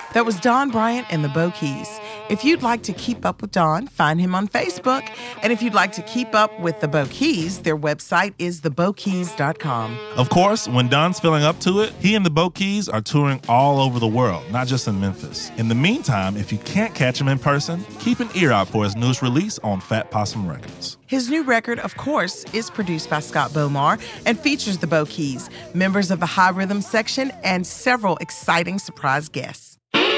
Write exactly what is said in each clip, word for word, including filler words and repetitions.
That was Don Bryant and the Bo Keys. If you'd like to keep up with Don, find him on Facebook. And if you'd like to keep up with the Bo Keys, their website is the bo keys dot com. Of course, when Don's feeling up to it, he and the Bo Keys are touring all over the world, not just in Memphis. In the meantime, if you can't catch him in person, keep an ear out for his newest release on Fat Possum Records. His new record, of course, is produced by Scott Bomar and features the Bo Keys, members of the High Rhythm section, and several exciting surprise guests.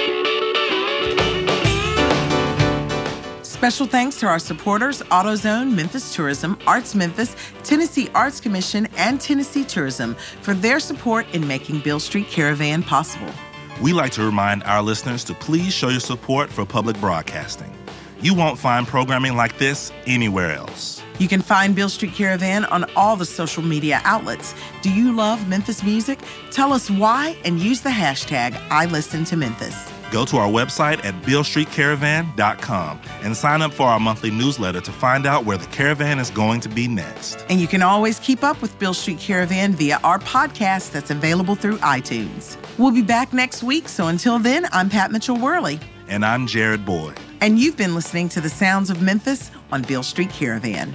Special thanks to our supporters, AutoZone, Memphis Tourism, Arts Memphis, Tennessee Arts Commission, and Tennessee Tourism for their support in making Beale Street Caravan possible. We like to remind our listeners to please show your support for public broadcasting. You won't find programming like this anywhere else. You can find Beale Street Caravan on all the social media outlets. Do you love Memphis music? Tell us why and use the hashtag I Listen to Memphis. Go to our website at beale street caravan dot com and sign up for our monthly newsletter to find out where the caravan is going to be next. And you can always keep up with Beale Street Caravan via our podcast that's available through iTunes. We'll be back next week, so until then, I'm Pat Mitchell-Worley. And I'm Jared Boyd. And you've been listening to the sounds of Memphis on Beale Street Caravan.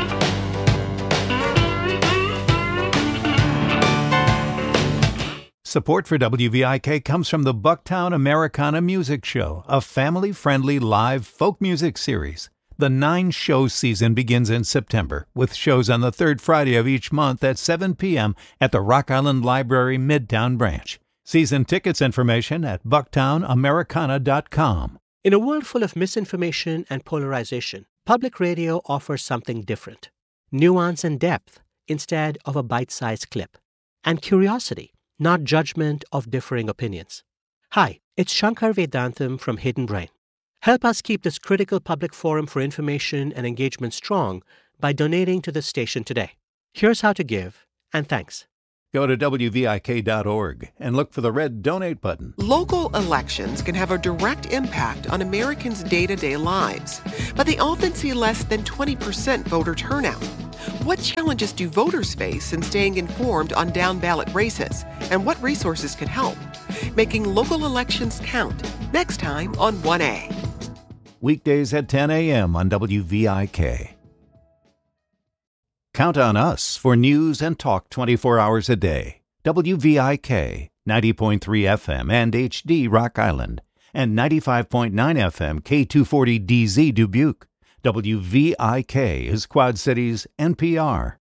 Support for W V I K comes from the Bucktown Americana Music Show, a family-friendly live folk music series. The nine-show season begins in September, with shows on the third Friday of each month at seven p.m. at the Rock Island Library Midtown Branch. Season tickets information at bucktown americana dot com. In a world full of misinformation and polarization, public radio offers something different. Nuance and depth instead of a bite-sized clip. And curiosity, not judgment of differing opinions. Hi, it's Shankar Vedantam from Hidden Brain. Help us keep this critical public forum for information and engagement strong by donating to the station today. Here's how to give, and thanks. Go to W V I K dot org and look for the red donate button. Local elections can have a direct impact on Americans' day-to-day lives, but they often see less than twenty percent voter turnout. What challenges do voters face in staying informed on down-ballot races, and what resources can help? Making local elections count, next time on one A. Weekdays at ten a.m. on W V I K. Count on us for news and talk twenty-four hours a day. W V I K, ninety point three F M and H D Rock Island, and ninety-five point nine F M K two forty D Z Dubuque. W V I K is Quad Cities N P R.